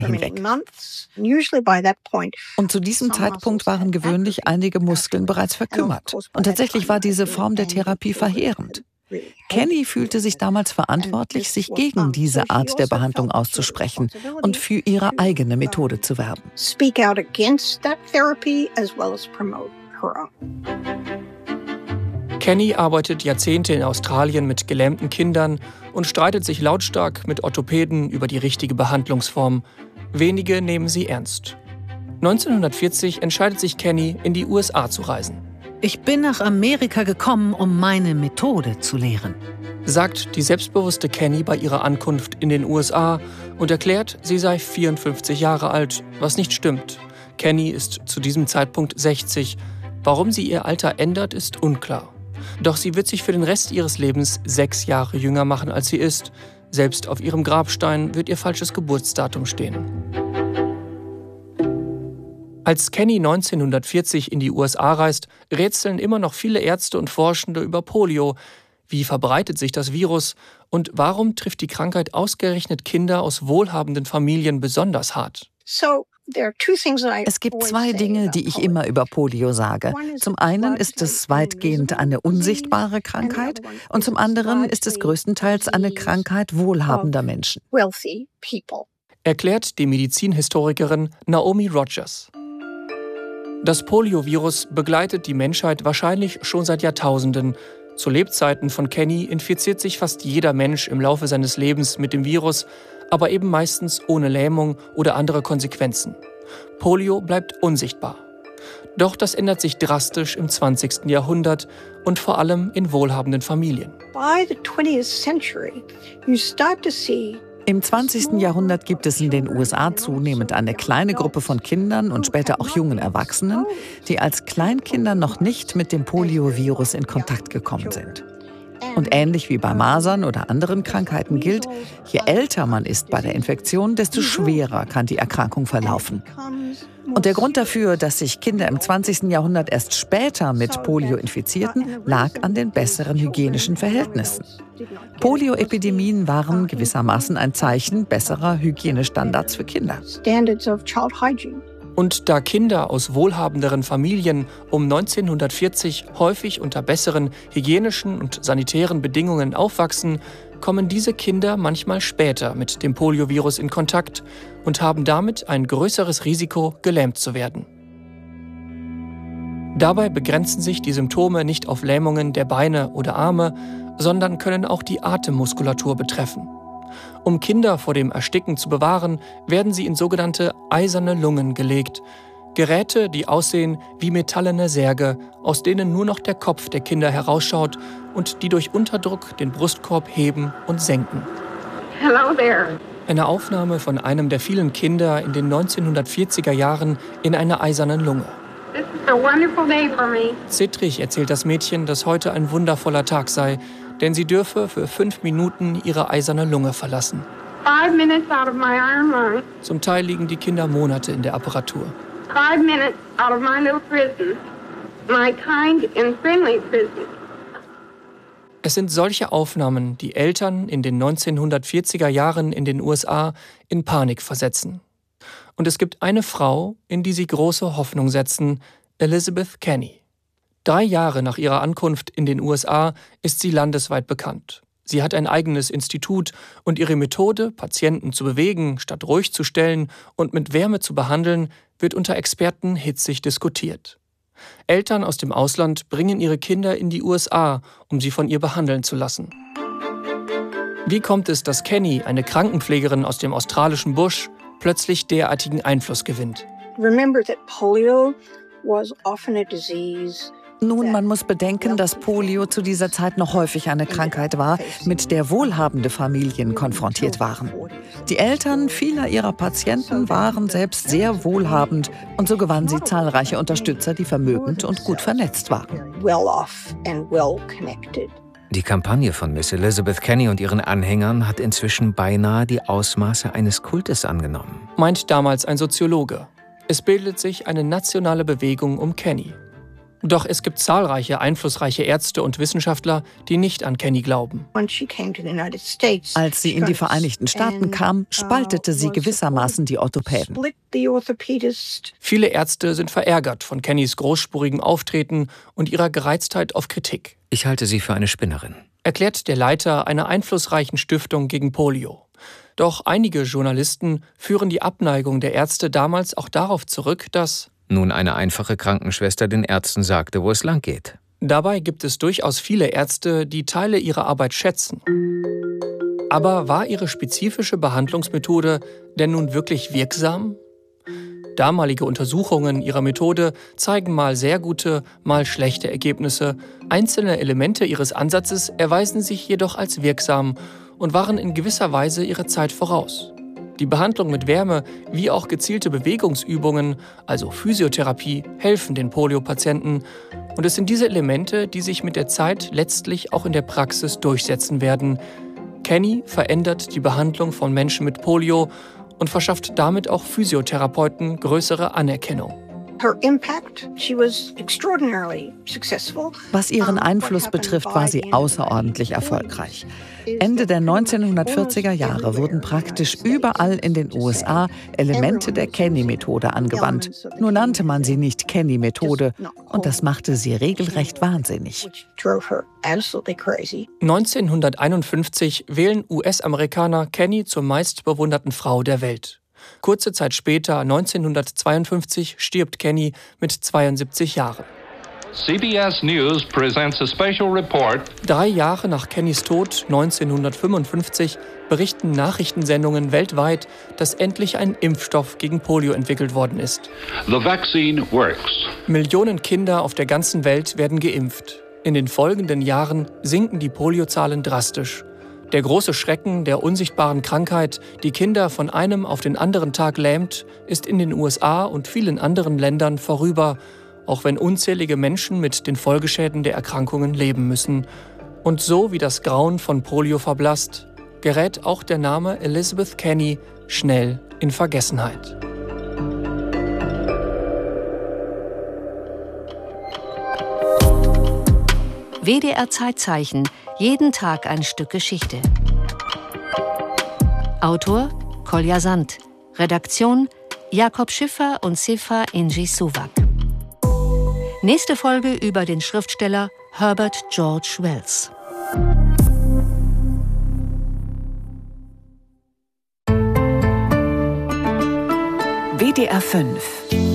hinweg. Und zu diesem Zeitpunkt waren gewöhnlich einige Muskeln bereits verkümmert. Und tatsächlich war diese Form der Therapie verheerend. Kenny fühlte sich damals verantwortlich, sich gegen diese Art der Behandlung auszusprechen und für ihre eigene Methode zu werben. Kenny arbeitet Jahrzehnte in Australien mit gelähmten Kindern und streitet sich lautstark mit Orthopäden über die richtige Behandlungsform. Wenige nehmen sie ernst. 1940 entscheidet sich Kenny, in die USA zu reisen. Ich bin nach Amerika gekommen, um meine Methode zu lehren, sagt die selbstbewusste Kenny bei ihrer Ankunft in den USA und erklärt, sie sei 54 Jahre alt, was nicht stimmt. Kenny ist zu diesem Zeitpunkt 60. Warum sie ihr Alter ändert, ist unklar. Doch sie wird sich für den Rest ihres Lebens 6 Jahre jünger machen, als sie ist. Selbst auf ihrem Grabstein wird ihr falsches Geburtsdatum stehen. Als Kenny 1940 in die USA reist, rätseln immer noch viele Ärzte und Forschende über Polio. Wie verbreitet sich das Virus und warum trifft die Krankheit ausgerechnet Kinder aus wohlhabenden Familien besonders hart? Es gibt 2 Dinge, die ich immer über Polio sage. Zum einen ist es weitgehend eine unsichtbare Krankheit und zum anderen ist es größtenteils eine Krankheit wohlhabender Menschen. Erklärt die Medizinhistorikerin Naomi Rogers. Das Poliovirus begleitet die Menschheit wahrscheinlich schon seit Jahrtausenden. Zu Lebzeiten von Kenny infiziert sich fast jeder Mensch im Laufe seines Lebens mit dem Virus, aber eben meistens ohne Lähmung oder andere Konsequenzen. Polio bleibt unsichtbar. Doch das ändert sich drastisch im 20. Jahrhundert und vor allem in wohlhabenden Familien. Im 20. Jahrhundert gibt es in den USA zunehmend eine kleine Gruppe von Kindern und später auch jungen Erwachsenen, die als Kleinkinder noch nicht mit dem Poliovirus in Kontakt gekommen sind. Und ähnlich wie bei Masern oder anderen Krankheiten gilt, je älter man ist bei der Infektion, desto schwerer kann die Erkrankung verlaufen. Und der Grund dafür, dass sich Kinder im 20. Jahrhundert erst später mit Polio infizierten, lag an den besseren hygienischen Verhältnissen. Polioepidemien waren gewissermaßen ein Zeichen besserer Hygienestandards für Kinder. Und da Kinder aus wohlhabenderen Familien um 1940 häufig unter besseren hygienischen und sanitären Bedingungen aufwachsen, kommen diese Kinder manchmal später mit dem Poliovirus in Kontakt und haben damit ein größeres Risiko, gelähmt zu werden. Dabei begrenzen sich die Symptome nicht auf Lähmungen der Beine oder Arme, sondern können auch die Atemmuskulatur betreffen. Um Kinder vor dem Ersticken zu bewahren, werden sie in sogenannte eiserne Lungen gelegt. Geräte, die aussehen wie metallene Särge, aus denen nur noch der Kopf der Kinder herausschaut und die durch Unterdruck den Brustkorb heben und senken. Hello there. Eine Aufnahme von einem der vielen Kinder in den 1940er Jahren in einer eisernen Lunge. This is a wonderful day for me. Zittrig erzählt das Mädchen, dass heute ein wundervoller Tag sei, denn sie dürfe für 5 Minuten ihre eiserne Lunge verlassen. 5 minutes out of my iron lung. Zum Teil liegen die Kinder Monate in der Apparatur. 5 minutes out of my little prison. My kind and friendly prison. Es sind solche Aufnahmen, die Eltern in den 1940er Jahren in den USA in Panik versetzen. Und es gibt eine Frau, in die sie große Hoffnung setzen, Elizabeth Kenny. 3 Jahre nach ihrer Ankunft in den USA ist sie landesweit bekannt. Sie hat ein eigenes Institut und ihre Methode, Patienten zu bewegen, statt ruhig zu stellen und mit Wärme zu behandeln, wird unter Experten hitzig diskutiert. Eltern aus dem Ausland bringen ihre Kinder in die USA, um sie von ihr behandeln zu lassen. Wie kommt es, dass Kenny, eine Krankenpflegerin aus dem australischen Busch, plötzlich derartigen Einfluss gewinnt? Nun, man muss bedenken, dass Polio zu dieser Zeit noch häufig eine Krankheit war, mit der wohlhabende Familien konfrontiert waren. Die Eltern vieler ihrer Patienten waren selbst sehr wohlhabend und so gewann sie zahlreiche Unterstützer, die vermögend und gut vernetzt waren. Die Kampagne von Miss Elizabeth Kenny und ihren Anhängern hat inzwischen beinahe die Ausmaße eines Kultes angenommen. Meint damals ein Soziologe. Es bildet sich eine nationale Bewegung um Kenny. Doch es gibt zahlreiche einflussreiche Ärzte und Wissenschaftler, die nicht an Kenny glauben. Als sie in die Vereinigten Staaten kam, spaltete sie gewissermaßen die Orthopäden. Viele Ärzte sind verärgert von Kennys großspurigem Auftreten und ihrer Gereiztheit auf Kritik. Ich halte sie für eine Spinnerin, Erklärt der Leiter einer einflussreichen Stiftung gegen Polio. Doch einige Journalisten führen die Abneigung der Ärzte damals auch darauf zurück, dass nun eine einfache Krankenschwester den Ärzten sagte, wo es lang geht. Dabei gibt es durchaus viele Ärzte, die Teile ihrer Arbeit schätzen. Aber war ihre spezifische Behandlungsmethode denn nun wirklich wirksam? Damalige Untersuchungen ihrer Methode zeigen mal sehr gute, mal schlechte Ergebnisse. Einzelne Elemente ihres Ansatzes erweisen sich jedoch als wirksam und waren in gewisser Weise ihrer Zeit voraus. Die Behandlung mit Wärme wie auch gezielte Bewegungsübungen, also Physiotherapie, helfen den Polio-Patienten. Und es sind diese Elemente, die sich mit der Zeit letztlich auch in der Praxis durchsetzen werden. Kenny verändert die Behandlung von Menschen mit Polio und verschafft damit auch Physiotherapeuten größere Anerkennung. Was ihren Einfluss betrifft, war sie außerordentlich erfolgreich. Ende der 1940er Jahre wurden praktisch überall in den USA Elemente der Kenny-Methode angewandt. Nur nannte man sie nicht Kenny-Methode und das machte sie regelrecht wahnsinnig. 1951 wählen US-Amerikaner Kenny zur meistbewunderten Frau der Welt. Kurze Zeit später, 1952, stirbt Kenny mit 72 Jahren. CBS News presents a special report. 3 Jahre nach Kennys Tod, 1955, berichten Nachrichtensendungen weltweit, dass endlich ein Impfstoff gegen Polio entwickelt worden ist. The vaccine works. Millionen Kinder auf der ganzen Welt werden geimpft. In den folgenden Jahren sinken die Poliozahlen drastisch. Der große Schrecken der unsichtbaren Krankheit, die Kinder von einem auf den anderen Tag lähmt, ist in den USA und vielen anderen Ländern vorüber, auch wenn unzählige Menschen mit den Folgeschäden der Erkrankungen leben müssen. Und so wie das Grauen von Polio verblasst, gerät auch der Name Elizabeth Kenny schnell in Vergessenheit. WDR Zeitzeichen, jeden Tag ein Stück Geschichte. Autor Kolja Sand, Redaktion Jakob Schiffer und Sefa Inji Suvak. Nächste Folge über den Schriftsteller Herbert George Wells. WDR 5